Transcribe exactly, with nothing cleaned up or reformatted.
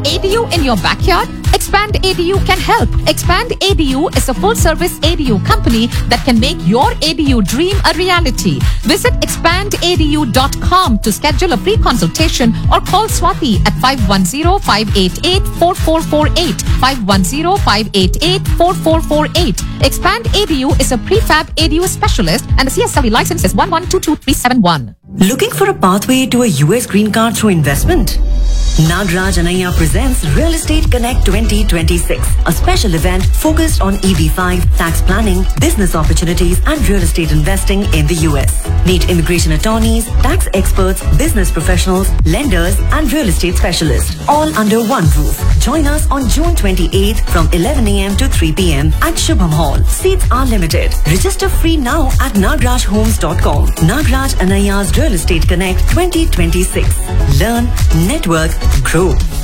A D U in your backyard? Expand A D U can help. Expand A D U is a full-service A D U company that can make your A D U dream a reality. Visit expand A D U dot com to schedule a free consultation or call Swati at five one zero, five eight eight, four four four eight, five one zero, five eight eight, four four four eight. Expand A D U is a prefab A D U specialist and the C S L E license is one one two two three seven one. Looking for a pathway to a U S green card through investment? Nagraj Anaya presents Real Estate Connect twenty twenty-six, a special event focused on E B five, tax planning, business opportunities and real estate investing in the U S. Meet immigration attorneys, tax experts, business professionals, lenders and real estate specialists, all under one roof. Join us on June twenty-eighth from eleven a m to three p m at Shubham Hall. Seats are limited. Register free now at nagraj homes dot com. Nagraj Anaya's Real Estate Connect twenty twenty-six. Learn, network, grow.